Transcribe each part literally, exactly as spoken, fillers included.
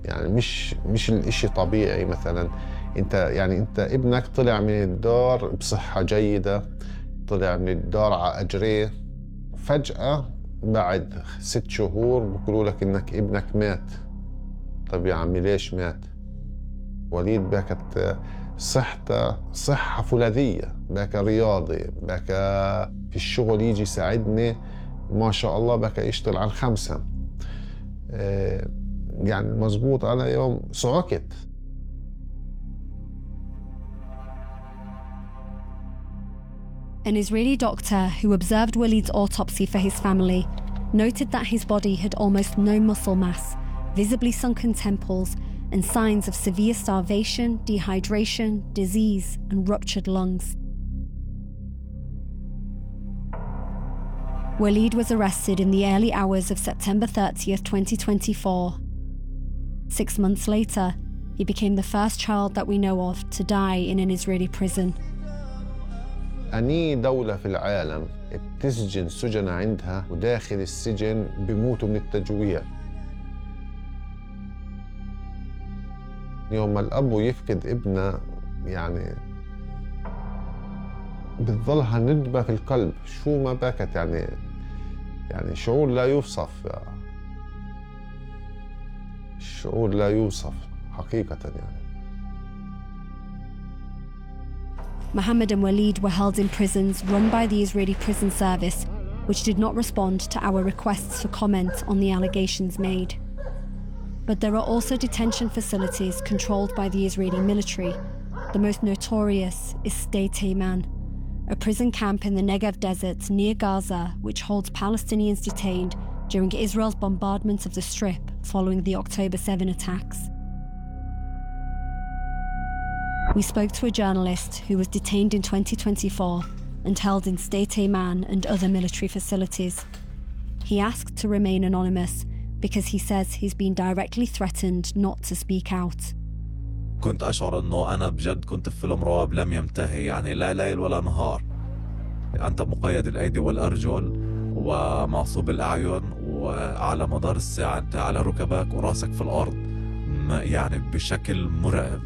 يعني مش مش الإشي طبيعي. مثلا انت يعني انت ابنك طلع من الدار بصحة جيدة، طلع من الدار على أجريه، فجأة بعد ست شهور بقولوا لك انك ابنك مات. طب يا عمي ليش مات؟ وليد باكت صحته صحة فولاذية، باكا رياضي، باكا في الشغل يجي يساعدني ما شاء الله، باكا يشتغل على الخمسة. اه يعني مزبوط على يوم صعقت. An Israeli doctor who observed Walid's autopsy for his family noted that his body had almost no muscle mass, visibly sunken temples, and signs of severe starvation, dehydration, disease, and ruptured lungs. Walid was arrested in the early hours of September thirtieth, twenty twenty-four. Six months later, he became the first child that we know of to die in an Israeli prison. أني دولة في العالم بتسجن سجناء عندها وداخل السجن بيموتوا من التجويع. يوم ما الأب يفقد ابنه يعني بتظلها ندبة في القلب، شو ما بكت يعني يعني شعور لا يوصف، شعور لا يوصف حقيقة يعني. Mohammed and Walid were held in prisons run by the Israeli Prison Service, which did not respond to our requests for comment on the allegations made. But there are also detention facilities controlled by the Israeli military. The most notorious is Sde Teiman, a prison camp in the Negev desert near Gaza, which holds Palestinians detained during Israel's bombardment of the Strip following the October seventh attacks. We spoke to a journalist who was detained in twenty twenty-four and held in Sde Teiman and other military facilities. He asked to remain anonymous because he says he's been directly threatened not to speak out. كنت أشعر أنه أنا بجد كنت في فيلم رعب لم ينتهي، يعني لا ليل ولا نهار. أنت مقيد الأيدي والأرجل ومعصوب الأعين، وعلى مدار الساعة أنت على ركبك وراسك في الأرض، يعني بشكل مرعب.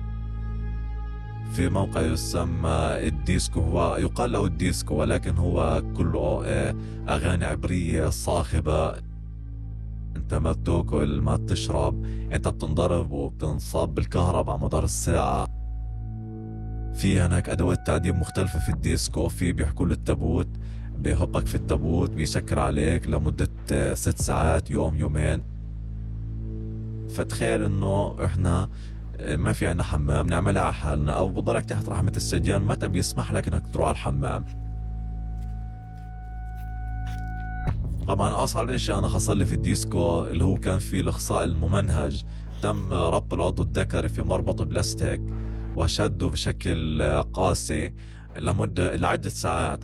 في موقع يسمى الديسكو، هو يقال له الديسكو ولكن هو كله أغاني عبرية صاخبة. أنت ما بتاكل ما بتشرب، أنت بتنضرب وبتنصاب بالكهرباء على مدار الساعة. في هناك أدوات تعذيب مختلفة في الديسكو. في بيحكوا له التابوت، بيهبك في التابوت، بيسكر عليك لمدة ست ساعات، يوم يومين. فتخيل إنه إحنا ما في عنا حمام نعملها على حالنا، أو بضلك تحت رحمة السجان متى بيسمح لك إنك تروح على الحمام. طبعا أصعب شيء أنا حصل لي في الديسكو اللي هو كان فيه الإخصاء الممنهج. تم ربط العضو الذكري في مربط بلاستيك وشده بشكل قاسي لمدة لعدة ساعات.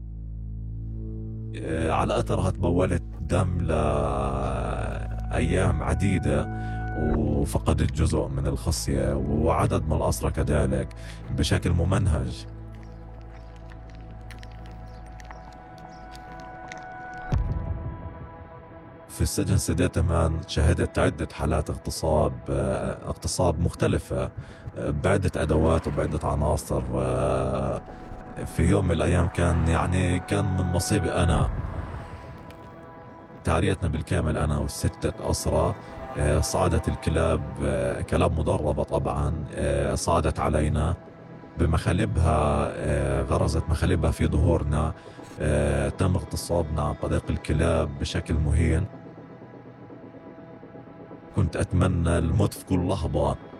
على أثرها تبولت دم لأيام عديدة، وفقدت جزء من الخصية وعدد من الأسرى كذلك بشكل ممنهج. في السجن سدي تيمان شهدت عدة حالات اغتصاب اغتصاب مختلفة بعدة أدوات وبعدة عناصر. في يوم من الأيام كان يعني كان من نصيبي أنا تعريتنا بالكامل أنا والستة أسرى. صعدت الكلاب، كلاب مدربة طبعا، صعدت علينا بمخالبها، غرزت مخالبها في ظهورنا. تم اغتصابنا عن طريق الكلاب بشكل مهين. كنت أتمنى الموت في كل لحظة.